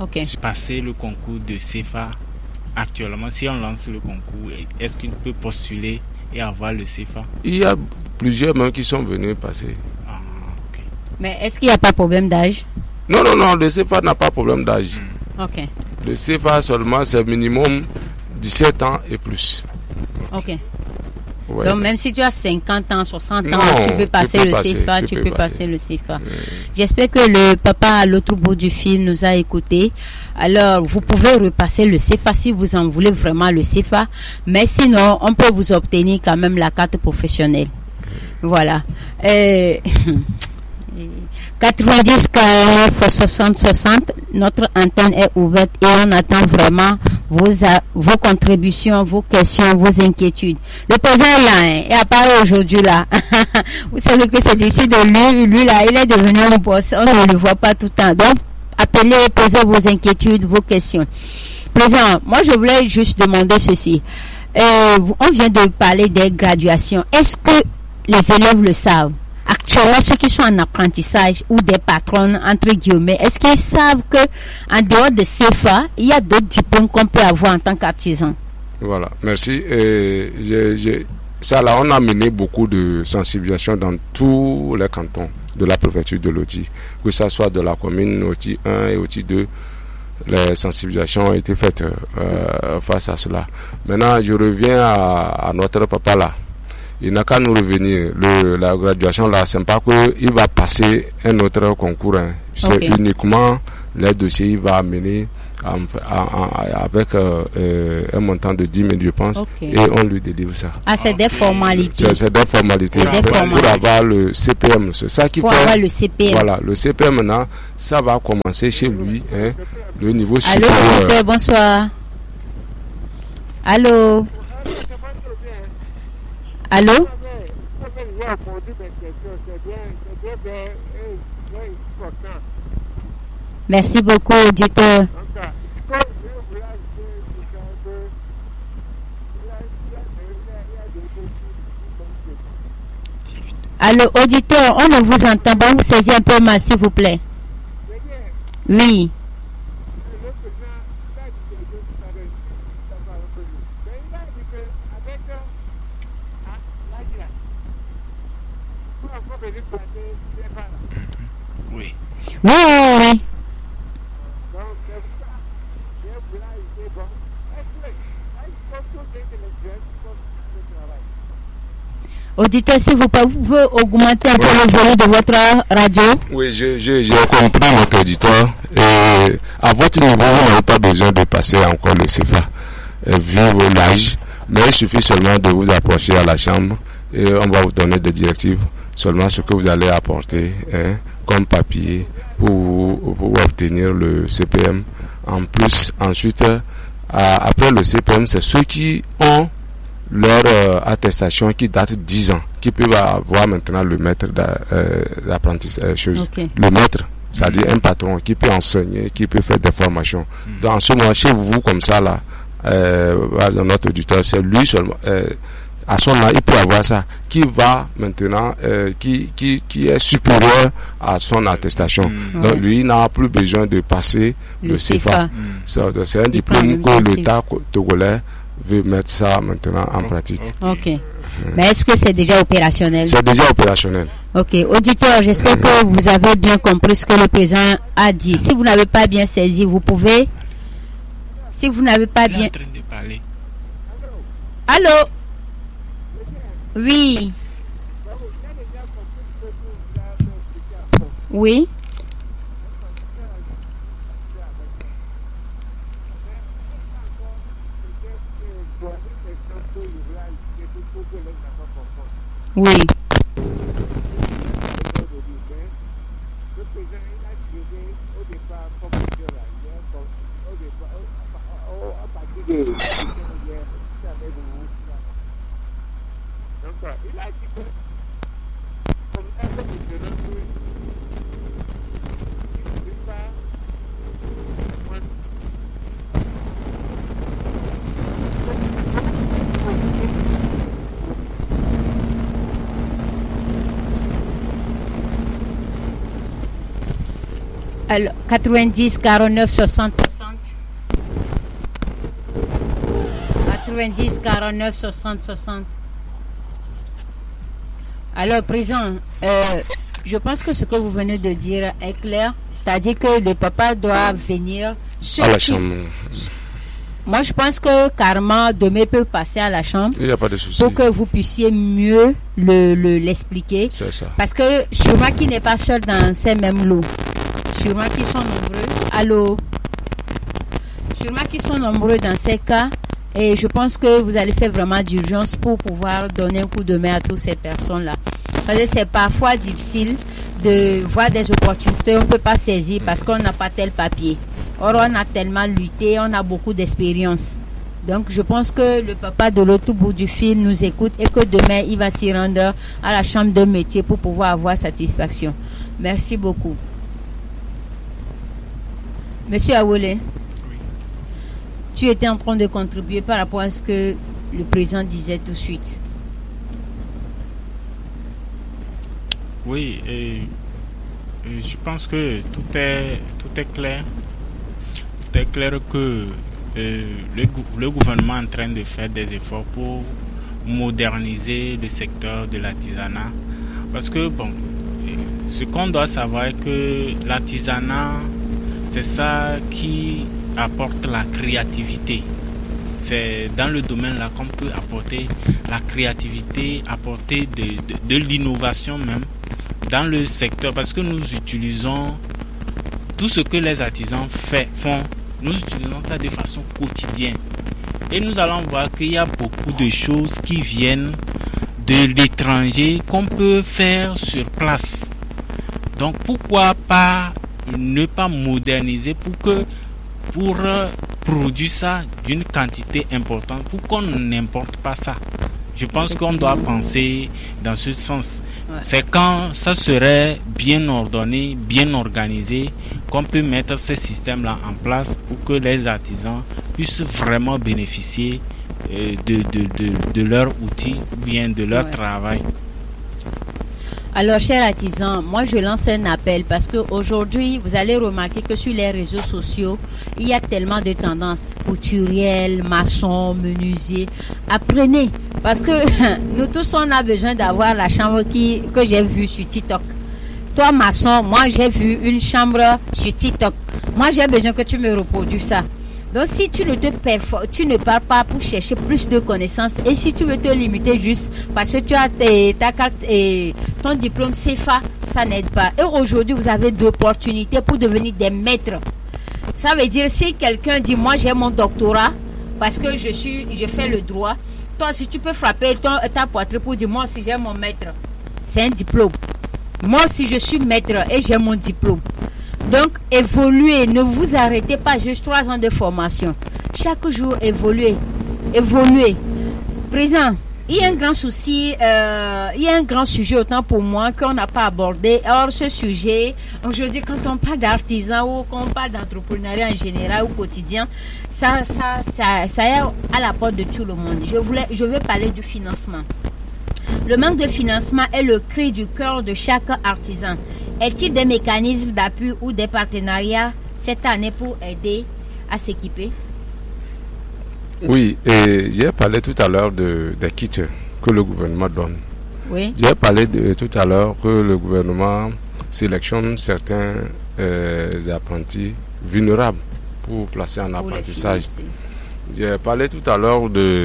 passer le concours de CFA actuellement, si on lance le concours, est-ce qu'il peut postuler et avoir le CFA? Il y a plusieurs mains qui sont venus passer. Mais est-ce qu'il n'y a pas de problème d'âge? Non, le CFA n'a pas de problème d'âge. Ok. Le CFA seulement, c'est minimum 17 ans et plus. Ok. Ouais. Donc même si tu as 50 ans, 60 ans, tu veux passer le CFA, tu peux passer le CFA. J'espère que le papa à l'autre bout du fil nous a écoutés. Alors, vous pouvez repasser le CFA si vous en voulez vraiment le CFA. Mais sinon, on peut vous obtenir quand même la carte professionnelle. Voilà. 90 49 60 60, notre antenne est ouverte et on attend vraiment vos contributions, vos questions, vos inquiétudes. Le président est là, et à part aujourd'hui là, vous savez que c'est d'ici de lui là, il est devenu un boss, on ne le voit pas tout le temps. Donc, appelez, posez vos inquiétudes, vos questions. Président, moi je voulais juste demander ceci. On vient de parler des graduations. Est-ce que les élèves le savent? Actuellement, ceux qui sont en apprentissage ou des patrons, entre guillemets, est-ce qu'ils savent que en dehors de CFA, il y a d'autres diplômes qu'on peut avoir en tant qu'artisan? Voilà, merci. Ça là, on a mené beaucoup de sensibilisation dans tous les cantons de la préfecture de Loti, que ce soit de la commune Loti 1 et Loti 2. Les sensibilisations ont été faites face à cela. Maintenant, je reviens à notre papa là. Il n'a qu'à nous revenir. La graduation là, c'est pas qu'il va passer un autre concours. C'est uniquement les dossiers qu'il va amener avec un montant de 10 000, je pense, et on lui délivre ça. Ah, c'est des formalités. C'est des formalités. Pour avoir le CPM. C'est ça qui pour avoir le CPM. Voilà, le CPM maintenant, ça va commencer chez lui, le niveau supérieur. Allô, docteur, bonsoir. Allô? Allô? Merci beaucoup, auditeur. Allô, auditeur, on ne vous entend pas. Vous saisissez un peu mal, s'il vous plaît. Oui. Oui. Oui. Auditeur, s'il vous plaît, vous pouvez augmenter un peu le volume de votre radio? Oui, j'ai compris notre auditeur. Et à votre niveau, vous n'avez pas besoin de passer encore le CFA, vu l'âge, mais il suffit seulement de vous approcher à la chambre et on va vous donner des directives, seulement ce que vous allez apporter comme papier pour obtenir le CPM. En plus, ensuite, après le CPM, c'est ceux qui ont leur attestation qui date 10 ans, qui peuvent avoir maintenant le maître d'apprentissage, le maître, c'est-à-dire un patron qui peut enseigner, qui peut faire des formations. Dans ce moment, chez vous, comme ça, là, dans notre auditeur, c'est lui seulement, à son âge, il peut avoir ça, qui va maintenant, qui est supérieur à son attestation. Donc, lui, il n'a plus besoin de passer le CFA. C'est un diplôme que l'État togolais veut mettre ça maintenant en pratique. Ok. Mais est-ce que c'est déjà opérationnel? C'est déjà opérationnel. Ok. Auditeur, j'espère que vous avez bien compris ce que le président a dit. Si vous n'avez pas bien saisi, vous pouvez... Si vous n'avez pas bien... en train de parler. Allô? Oui. Oui. Oui. Alors, 90 49 60 60. 90 49 60 60. Alors, président, je pense que ce que vous venez de dire est clair. C'est-à-dire que le papa doit venir à la chambre. Moi, je pense que carrément, demain peut passer à la chambre. Il n'y a pas de souci. Pour que vous puissiez mieux l'expliquer. C'est ça. Parce que sûrement qu'il n'est pas seul dans ces mêmes lots. Sûrement qu'ils sont nombreux. Allô? Sûrement qu'ils sont nombreux dans ces cas. Et je pense que vous allez faire vraiment d'urgence pour pouvoir donner un coup de main à toutes ces personnes-là. Parce que c'est parfois difficile de voir des opportunités, on ne peut pas saisir parce qu'on n'a pas tel papier. Or, on a tellement lutté, on a beaucoup d'expérience. Donc, je pense que le papa de l'autre bout du fil nous écoute et que demain, il va s'y rendre à la chambre de métier pour pouvoir avoir satisfaction. Merci beaucoup. Monsieur Awole, tu étais en train de contribuer par rapport à ce que le président disait tout de suite. Oui, je pense que tout est clair. Tout est clair que le gouvernement est en train de faire des efforts pour moderniser le secteur de l'artisanat. Parce que, bon, ce qu'on doit savoir est que l'artisanat, c'est ça qui apporte la créativité. C'est dans le domaine là qu'on peut apporter la créativité, apporter de l'innovation même dans le secteur, parce que nous utilisons tout ce que les artisans font, nous utilisons ça de façon quotidienne. Et nous allons voir qu'il y a beaucoup de choses qui viennent de l'étranger qu'on peut faire sur place. Donc pourquoi pas ne pas moderniser pour produire ça d'une quantité importante, pour qu'on n'importe pas ça. Je pense qu'on doit penser dans ce sens. Ouais. C'est quand ça serait bien ordonné, bien organisé, qu'on peut mettre ces systèmes-là en place pour que les artisans puissent vraiment bénéficier de leurs outils ou bien de leur travail. Alors, chers artisans, moi je lance un appel parce qu'aujourd'hui, vous allez remarquer que sur les réseaux sociaux, il y a tellement de tendances couturières, maçons, menuisiers. Apprenez, parce que nous tous, on a besoin d'avoir la chambre que j'ai vue sur TikTok. Toi, maçon, moi j'ai vu une chambre sur TikTok. Moi, j'ai besoin que tu me reproduises ça. Donc, si tu ne pars pas pour chercher plus de connaissances et si tu veux te limiter juste parce que tu as ta carte et ton diplôme CFA, ça n'aide pas. Et aujourd'hui, vous avez d'opportunités pour devenir des maîtres. Ça veut dire si quelqu'un dit, moi j'ai mon doctorat parce que je fais le droit. Toi, si tu peux frapper ta poitrine pour dire, moi si j'ai mon maître, c'est un diplôme. Moi si je suis maître et j'ai mon diplôme. Donc, évoluez, ne vous arrêtez pas juste 3 ans de formation. Chaque jour, évoluez. Président, il y a un grand souci, il y a un grand sujet autant pour moi qu'on n'a pas abordé. Or, ce sujet, aujourd'hui, quand on parle d'artisan ou qu'on parle d'entrepreneuriat en général au quotidien, ça est à la porte de tout le monde. Je veux parler du financement. Le manque de financement est le cri du cœur de chaque artisan. Est-il des mécanismes d'appui ou des partenariats cette année pour aider à s'équiper? Oui, et j'ai parlé tout à l'heure des kits que le gouvernement donne. Oui. J'ai parlé tout à l'heure que le gouvernement sélectionne certains apprentis vulnérables pour placer en apprentissage. J'ai parlé tout à l'heure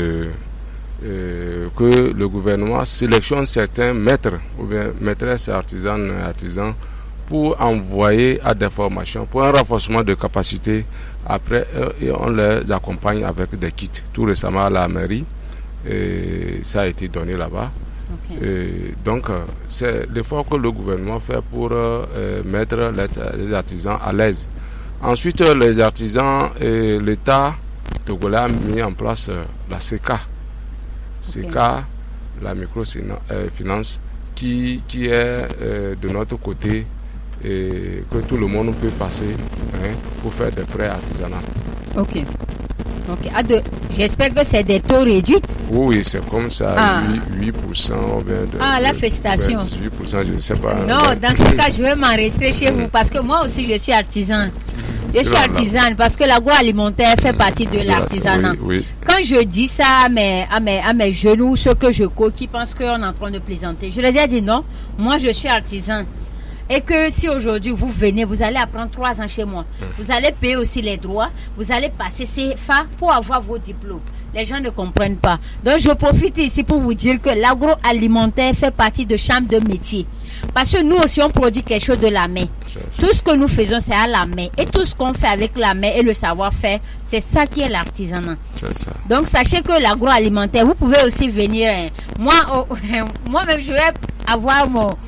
que le gouvernement sélectionne certains maîtres ou bien maîtresses artisans pour envoyer à des formations, pour un renforcement de capacité. Après, on les accompagne avec des kits. Tout récemment à la mairie, ça a été donné là-bas. Okay. Donc, c'est l'effort que le gouvernement fait pour mettre les artisans à l'aise. Ensuite, les artisans et l'État togolais a mis en place la CECA. CECA, la microfinance, qui est de notre côté et que tout le monde peut passer pour faire des prêts artisanaux. Ok. Ok. J'espère que c'est des taux réduits. Oui, c'est comme ça, 8% ou bien la félicitation. 18%, je ne sais pas. Non, dans ce cas, je vais m'en rester chez vous parce que moi aussi, je suis artisan. Je suis artisane parce que l'agroalimentaire fait partie de l'artisanat. Oui. Quand je dis ça à mes genoux, ceux que je cours, qui pensent qu'on est en train de plaisanter, je les ai dit non, moi je suis artisan. Et que si aujourd'hui vous venez, vous allez apprendre 3 ans chez moi. Vous allez payer aussi les droits, vous allez passer CFA pour avoir vos diplômes. Les gens ne comprennent pas. Donc je profite ici pour vous dire que l'agroalimentaire fait partie de chambre de métier. Parce que nous aussi on produit quelque chose de la main. Tout ce que nous faisons c'est à la main. Et tout ce qu'on fait avec la main et le savoir-faire, c'est ça qui est l'artisanat. Donc sachez que l'agroalimentaire, vous pouvez aussi venir. Moi-même je vais avoir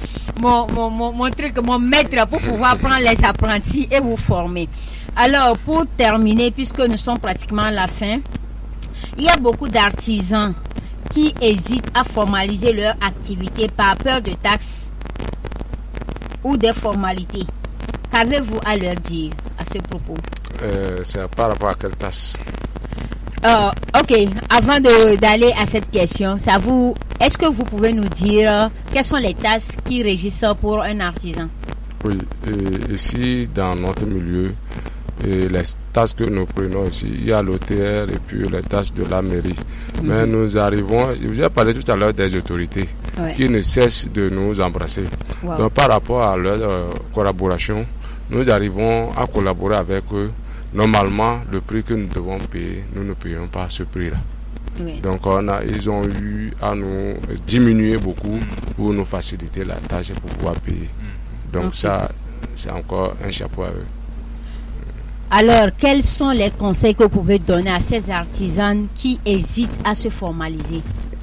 mon truc, mon maître pour pouvoir prendre les apprentis et vous former. Alors pour terminer, puisque nous sommes pratiquement à la fin, il y a beaucoup d'artisans qui hésitent à formaliser leur activité par peur de taxes ou des formalités. Qu'avez-vous à leur dire à ce propos? C'est par rapport à quelle taxe? Ok, avant d'aller à cette question, est-ce que vous pouvez nous dire quelles sont les tâches qui régissent pour un artisan? Oui, ici dans notre milieu, les tâches que nous prenons ici, il y a l'OTR et puis les tâches de la mairie. Mais nous arrivons, je vous ai parlé tout à l'heure des autorités qui ne cessent de nous embrasser. Donc par rapport à leur collaboration, nous arrivons à collaborer avec eux. Normalement, le prix que nous devons payer, nous ne payons pas ce prix-là. Donc ils ont eu à nous diminuer beaucoup pour nous faciliter la tâche et pour pouvoir payer. Donc ça, c'est encore un chapeau à eux. Alors, quels sont les conseils que vous pouvez donner à ces artisans qui hésitent à se formaliser?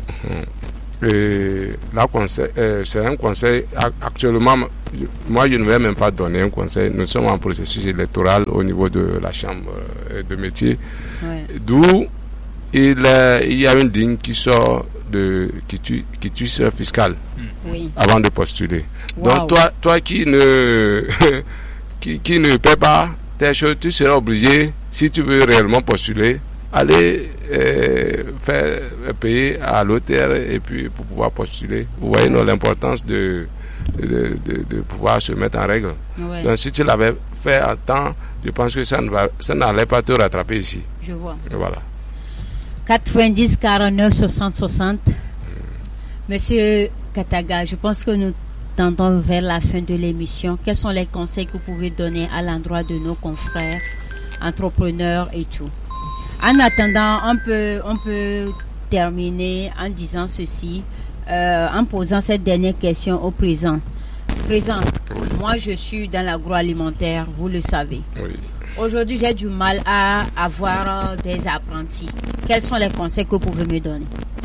C'est un conseil. Actuellement, moi, je ne vais même pas donner un conseil. Nous sommes en processus électoral au niveau de la chambre de métier. D'où il y a une ligne qui sort de quitus fiscal avant de postuler. Donc, toi qui ne qui ne paie pas tes choses, tu seras obligé, si tu veux réellement postuler, aller payer à l'OTR et puis pour pouvoir postuler. Vous voyez l'importance de pouvoir se mettre en règle. Donc si tu l'avais fait à temps, je pense que ça n'allait pas te rattraper ici. Je vois. Voilà. 90 49 60 60. Monsieur Kataga, je pense que nous tendons vers la fin de l'émission. Quels sont les conseils que vous pouvez donner à l'endroit de nos confrères, entrepreneurs et tout? En attendant, on peut terminer en disant ceci, en posant cette dernière question au présent. Moi je suis dans l'agroalimentaire, vous le savez. Aujourd'hui j'ai du mal à avoir des apprentis. Quels sont les conseils que vous pouvez me donner?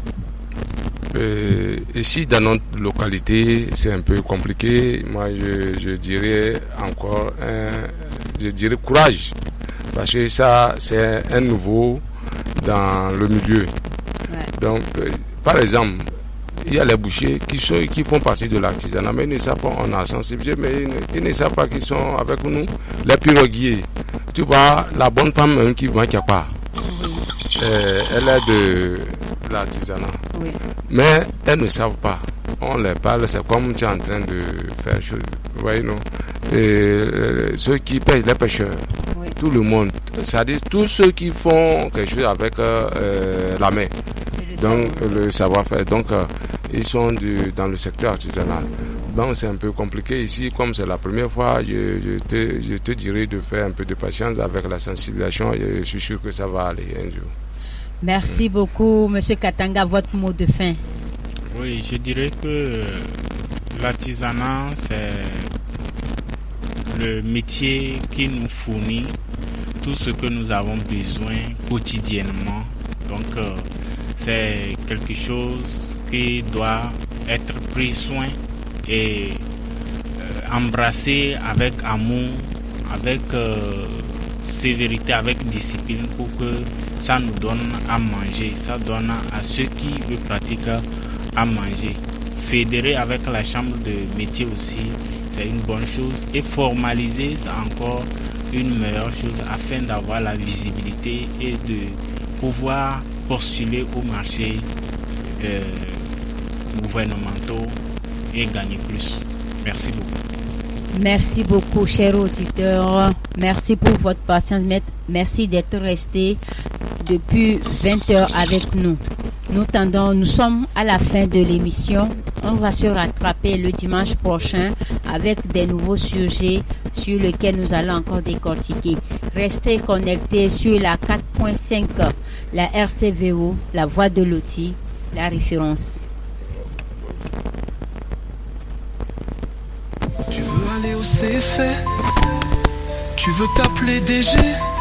Ici dans notre localité c'est un peu compliqué. Moi je dirais encore courage, parce que ça c'est un nouveau dans le milieu. Donc par exemple, il y a les bouchers qui font partie de l'artisanat, mais ils ne savent pas, on a sensibilisé, mais ils ne savent pas qu'ils sont avec nous. Les piroguiers, tu vois, la bonne femme même qui vend Kiapa, elle est de l'artisanat. Mais elles ne savent pas. On les parle, c'est comme tu es en train de faire chose. Vous voyez, non? Et ceux qui pêchent, les pêcheurs, tout le monde, c'est-à-dire tous ceux qui font quelque chose avec la main, donc le savoir-faire. Donc ils sont dans le secteur artisanal. Donc c'est un peu compliqué ici, comme c'est la première fois, je te dirais de faire un peu de patience avec la sensibilisation. Je suis sûr que ça va aller un jour. Merci beaucoup, Monsieur Katanga. Votre mot de fin? Oui, je dirais que l'artisanat, c'est le métier qui nous fournit tout ce que nous avons besoin quotidiennement. Donc, c'est quelque chose qui doit être pris soin et embrassé avec amour, avec sévérité, avec discipline pour que ça nous donne à manger, ça donne à ceux qui le pratiquent à manger. Fédérer avec la chambre de métier aussi, c'est une bonne chose, et formaliser, c'est encore une meilleure chose afin d'avoir la visibilité et de pouvoir postuler au marché gouvernementaux et gagner plus. Merci beaucoup. Merci beaucoup, chers auditeurs. Merci pour votre patience. Merci d'être restés depuis 20 heures avec nous. Nous sommes à la fin de l'émission. On va se rattraper le dimanche prochain avec des nouveaux sujets sur lesquels nous allons encore décortiquer. Restez connectés sur la 4.5, la RCVO, la voix de l'outil, la référence. Tu veux aller au CFA? Tu veux t'appeler DG?